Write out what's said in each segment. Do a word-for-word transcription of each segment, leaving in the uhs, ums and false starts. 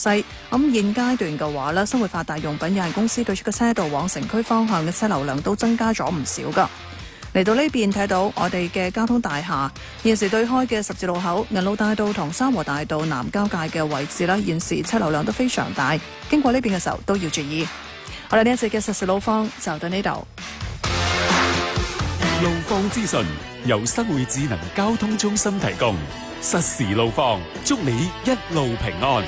西。咁現階段嘅話呢，生活發達用品有限公司對出嘅車道往城區方向嘅車流量都增加咗唔少噶。嚟到呢邊睇到我哋嘅交通大廈，現時對開嘅十字路口銀路大道同三和大道南交界嘅位置啦，現時車流量都非常大，經過呢邊嘅時候都要注意。我哋呢一節嘅實時路況就到呢度。 路況資訊由新會智能交通中心提供，實時路況，祝你一路平安。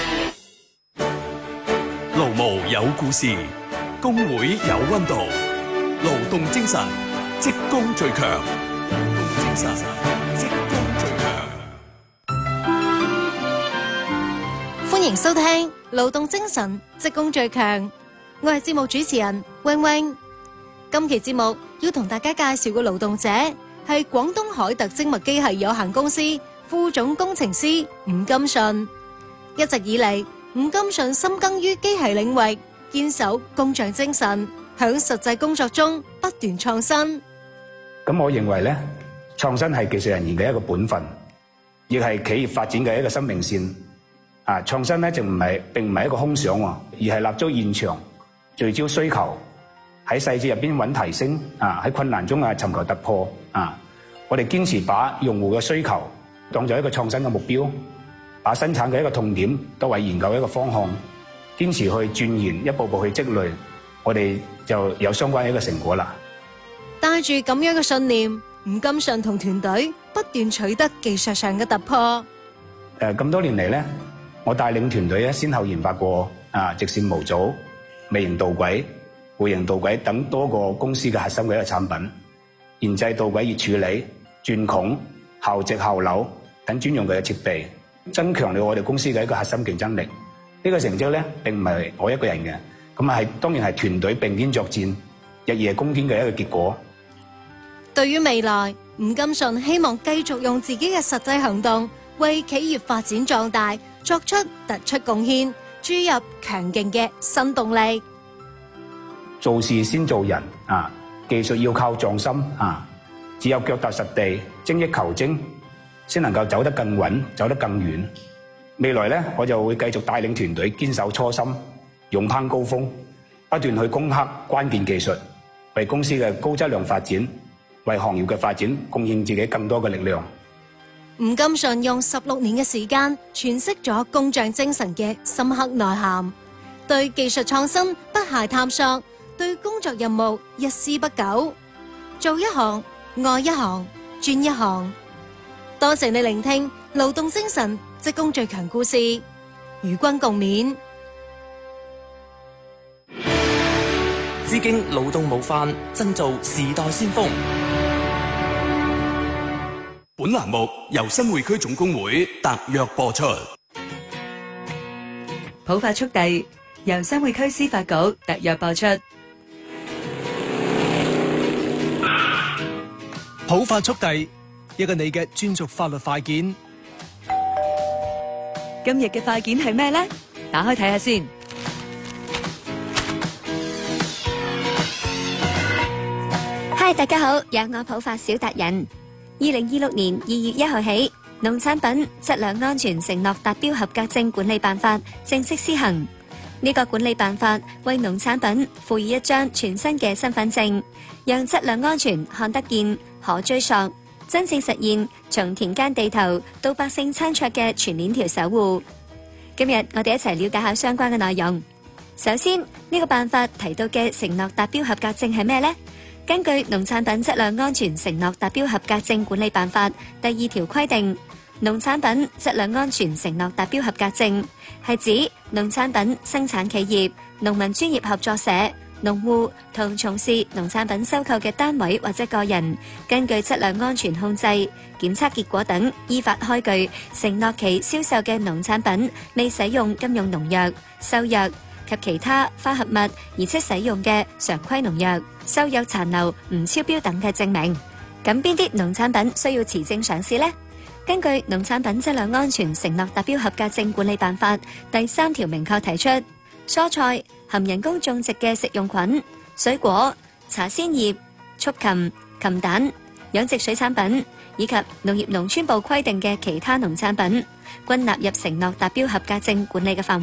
勞務有故事，工會有溫度，勞動精神職工最強，勞動精神職工最強。 歡迎收聽勞動精神職工最強，我係節目主持人永永。今期節目要同大家介紹嘅勞動者係廣東海特精密機械有限公司副總工程師吳金順。一直以嚟，吳金順深耕於機械領域，堅守工匠精神，響實際工作中不斷創新。 咁我認為咧，創新係技術人員嘅一個本分，亦係企業發展嘅一個生命線。啊，創新咧就唔係，並唔係一個空想，而係立足現場，聚焦需求，喺細節入邊揾提升。啊，喺困難中啊尋求突破。啊，我哋堅持把用戶嘅需求當作一個創新嘅目標，把生產嘅一個痛點都為研究一個方向，堅持去鑽研，一步步去積累，我哋就有相關嘅一個成果啦。 帶住咁樣嘅信念，吳金順同團隊不斷取得技術上嘅突破。 誒，咁多年嚟咧，我帶領團隊咧，先後研發過啊直線模組、微型導軌、弧形導軌等多個公司嘅核心嘅一個產品，研製導軌熱處理、鑽孔、校直校扭等專用嘅設備，增強了我哋公司嘅一個核心競爭力。呢個成績咧，並唔係我一個人嘅，咁啊係當然係團隊並肩作戰、日夜攻堅嘅一個結果。 對於未來，吳金順希望繼續用自己嘅實際行動，為企業發展壯大作出突出貢獻，注入強勁嘅新動力。 做事先做人啊，技術要靠匠心啊，只有腳踏實地、精益求精，先能夠走得更穩、走得更遠。未來咧，我就會繼續帶領團隊堅守初心，勇攀高峰，不斷去攻克關鍵技術，為公司嘅高質量發展，為行業嘅發展貢獻自己更多嘅力量。 吳金順用十六年嘅時間詮釋咗工匠精神嘅深刻內涵，對技術創新不懈探索，對工作任務一絲不苟，做一行愛一行專一行。多謝你聆聽勞動精神職工最強故事，與君共勉。 致敬勞動模範，振造時代先鋒。 本欄目由新會區總工會特約播出。 普法速遞由新會區司法局特約播出。 普法速遞，一個你嘅專屬法律快件。 今日嘅快件係咩呢？打開睇下先。 嗨，大家好，有我普法小達人。二零二六年二月一號起，農產品質量安全承諾達標合格證管理辦法正式施行。呢個管理辦法為農產品賦予一張全新嘅身份證，讓質量安全看得見、可追溯，真正實現從田間地頭到百姓餐桌嘅全鏈條守護。今日我哋一齊了解下相關嘅內容。首先，呢個辦法提到嘅承諾達標合格證係咩呢？根據《農產品質量安全承諾達標合格證管理辦法》第二條規定，農產品質量安全承諾達標合格證係指農產品生產企業、農民專業合作社、農戶同從事農產品收購嘅單位或者個人，根據質量安全控制、檢測結果等，依法開具承諾其銷售嘅農產品未使用金用農藥、獸藥及其他化合物，而且使用嘅常規農藥、收有殘留唔超標等嘅證明。咁邊啲農產品需要持證上市呢？根據《農產品質量安全承諾達標合格證管理辦法》第三條明確提出，蔬菜、含人工種植嘅食用菌、水果、茶鮮葉、畜禽、禽蛋、養殖水產品以及農業農村部規定嘅其他農產品，均納入承諾達標合格證管理嘅範圍。